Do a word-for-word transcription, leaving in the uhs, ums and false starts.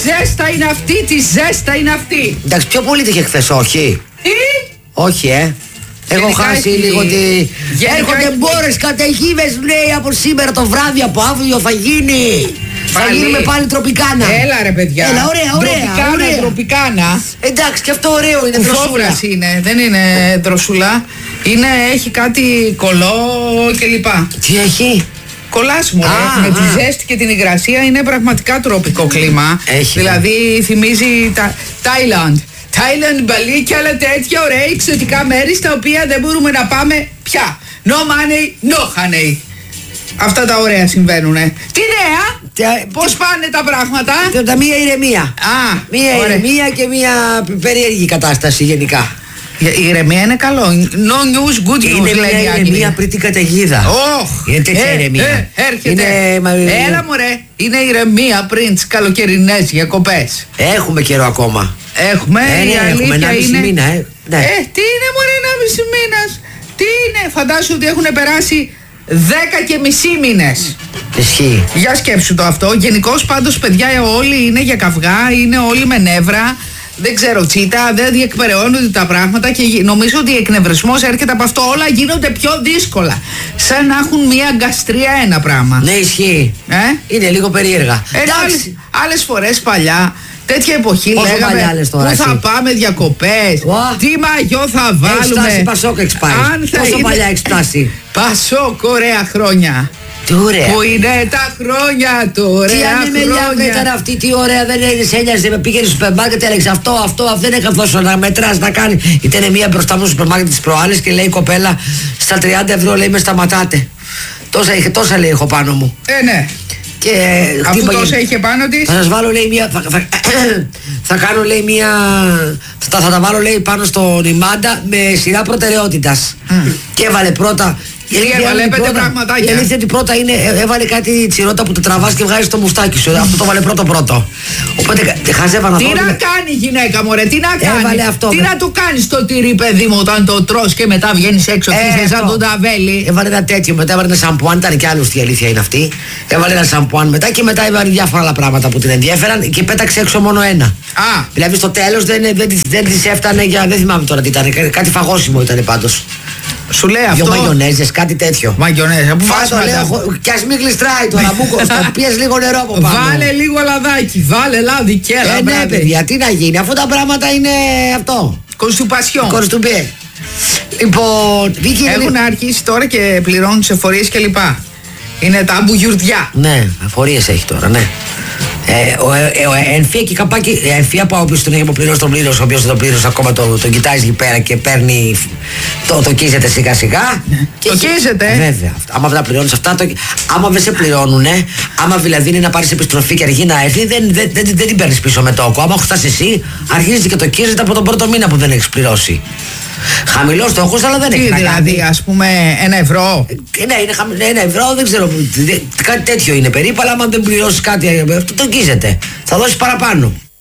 ζέστα είναι αυτή, τι ζέστα είναι αυτή. Εντάξει, πιο πολύ είχε χθες, όχι. Τι? Όχι, ε. Έχω χάσει έχει... λίγο τη... Έρχονται έχει... μπόρες καταιγίδες, λέει, από σήμερα το βράδυ, από αύριο θα γίνει. Πάλι. Θα γίνουμε πάλι τροπικάνα. Έλα ρε παιδιά. Έλα, ωραία, ωραία. Τροπικάνα, ωραία. τροπικάνα. Εντάξει, και αυτό ωραίο είναι. Δροσούλα είναι, δεν είναι δροσούλα. Είναι, έχει κάτι κολό κλπ. Τι έχει? Κολλάσιμο, με τη ζέστη και την υγρασία είναι πραγματικά τροπικό κλίμα. Έχει. Δηλαδή θυμίζει τα Τάιλαντ. Τάιλαντ, Μπαλί και άλλα τέτοια ωραία εξωτικά μέρη στα οποία δεν μπορούμε να πάμε πια. No money, no honey. Αυτά τα ωραία συμβαίνουνε. Τι νέα, Τε... πώς πάνε τα πράγματα? Τα μία ηρεμία. Α, μία ωραία. ηρεμία και μία περίεργη κατάσταση γενικά. Η ηρεμία είναι καλό. No news, good news. Είναι μια ηρεμία πριν την καταιγίδα. Oh, είναι τέτοια ε, ηρεμία. Ε, έρχεται. Είναι... Έλα μωρέ. Είναι ηρεμία πριν τις καλοκαιρινές διακοπές. Έχουμε καιρό ακόμα. Έχουμε. Ε, ναι, η έχουμε ένα μισή μήνα. Ε. Ναι. ε, τι είναι μωρέ ένα μισή μήνας? Τι είναι? Φαντάσου ότι έχουν περάσει δέκα και μισή μήνες. Ισχύει. Για σκέψου το αυτό. Γενικώς πάντως παιδιά όλοι είναι για καυγά, είναι όλοι με νεύρα. Δεν ξέρω, τσίτα, δεν διεκπεραιώνονται τα πράγματα και νομίζω ότι ο εκνευρισμός έρχεται από αυτό. Όλα γίνονται πιο δύσκολα. Σαν να έχουν μία γκαστρία ένα πράγμα. Ναι, ισχύει. Ε? Είναι λίγο περίεργα. Ε, άλλες, άλλες φορές παλιά, τέτοια εποχή πόσο λέγαμε τώρα, πού εσύ? θα πάμε διακοπές, wow. τι μαγιό θα βάλουμε. Έχεις φτάσει Πασόκ, έχεις πάει. Πόσο είναι... παλιά έχεις φτάσει? Πασόκ, ωραία χρόνια. Τι ωραία. Πού είναι τα χρόνια του, ωραία τι χρόνια. Τι ήταν αυτή, τι ωραία, δεν έγινε, ένοιαζε, πήγαινε στο σούπερ μάρκετ, έλεγε αυτό, αυτό, αυτό, δεν έκανε τόσο να μετράς, να κάνει. Ήταν μία μπροστά μου στο σούπερ μάρκετ της προάλλες και λέει η κοπέλα, στα τριάντα ευρώ λέει με σταματάτε. Τόσα, είχε, τόσα λέει έχω πάνω μου. Ε, ναι. Και αφού τόσα είχε πάνω της. Θα σας βάλω λέει μία, θα, θα, θα κάνω λέει μία, θα, θα τα βάλω λέει πάνω στον ημάντα με σειρά προτεραιότητας. Mm. Και έβαλε πρώτα. Η έβαλε πέντε πραγματάκια. Η αλήθεια ότι πρώτα είναι, έβαλε κάτι τσιρότα που το τραβάς και βγάζεις το μουστάκι σου. Αυτό το βάλε πρώτο πρώτο. Οπότε χαζεύανα τι να κάνει η γυναίκα μωρέ, τι να κάνει. Αυτό, τι με... να του κάνεις το τυρί παιδί μου όταν το τρως και μετά βγαίνεις έξω και είσαι σαν τον ταβέλι. Έβαλε ένα τέτοιο, μετά έβαλε ένα σαμπουάν, ήταν και άλλος, η αλήθεια είναι αυτή. Έβαλε ένα σαμπουάν μετά και μετά έβαλε διάφορα άλλα πράγματα που την ενδιαφέραν και πέταξε έξω μόνο ένα. Α. Δηλαδή στο τέλος δεν, δεν, δεν, δεν της έφτανε για, δεν θυμάμαι τώρα τι ήταν, κάτι φαγόσιμο ήταν πάντως. Σου λέει αυτό. Δυο μαγιονέζες, κάτι τέτοιο. Μαγιονέζα, που βάζω λέω, κι ας μην γλιστράει τώρα, μπούκο, πιες λίγο νερό από πάνω. Βάλε λίγο λαδάκι, βάλε λάδι και έλα. Ε, ναι, παιδιά, τι να γίνει, αφού τα πράγματα είναι αυτό. Κονστουπασιόν. Κονστουπέ. Λοιπόν, έχουν αρχίσει τώρα και πληρώνουν σε φορείς και λοιπά. Είναι τα μπουγιουρδιά. Ναι, φορείες έχει τώρα, ναι. Ε, ο, ε, ο Εμφία και καπάκι, Εμφία που όποιος τον έχει αποπληρώσει τον πλήρωσε, ο οποίος δεν τον πλήρωσε ακόμα τον το κοιτάζει εκεί πέρα και παίρνει, το τοκίζεται σιγά σιγά. Τοκίζεται. Ε, βέβαια, άμα δεν τα πληρώνεις αυτά, το, άμα δεν σε πληρώνουνε, άμα δηλαδή είναι να πάρεις επιστροφή και αργεί να έρθει, δεν, δεν, δεν, δεν την παίρνεις πίσω με τόκο. Άμα φτάσει εσύ, αρχίζει και τοκίζεται από τον πρώτο μήνα που δεν έχεις πληρώσει. Χαμηλό στόχο, αλλά δεν έχει. Δηλαδή, ας πούμε, ένα ευρώ. Ε, ναι, είναι χαμηλό. Ένα ευρώ, δεν ξέρω. Κάτι τέτοιο είναι περίπου, αλλά άμα δεν πληρώσει κάτι, αυτό το γκίζεται. Θα δώσει παραπάνω.